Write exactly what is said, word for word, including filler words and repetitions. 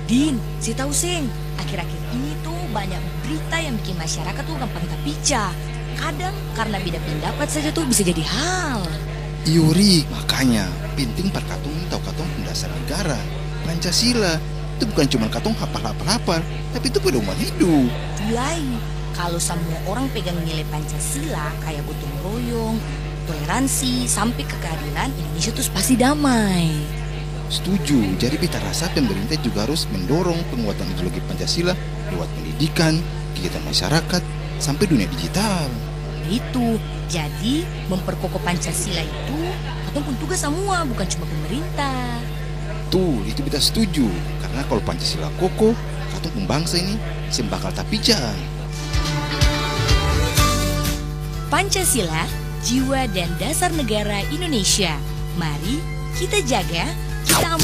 Din, si tahu sing, akhir-akhir ini tuh banyak berita yang bikin masyarakat tuh gampang tapicah. Kadang karena beda pendapat saja tuh bisa jadi hal. Iuri, makanya penting par katong ini tahu katong dasar negara. Pancasila itu bukan cuma katong hafal-hafal-hafal, tapi itu pedoman hidup. Mulai, kalau semua orang pegang nilai Pancasila kayak gotong royong, toleransi, sampai ke keadilan, Indonesia tuh pasti damai. Setuju, jadi kita rasa pemerintah juga harus mendorong penguatan ideologi Pancasila lewat pendidikan, kegiatan masyarakat, sampai dunia digital. Itu, jadi memperkokoh Pancasila itu katong pun tugas semua, bukan cuma pemerintah. Tuh, itu kita setuju, karena kalau Pancasila kokoh, katong pembangsa ini sembakal tapicah. Pancasila, jiwa dan dasar negara Indonesia. Mari kita jaga, kita aman.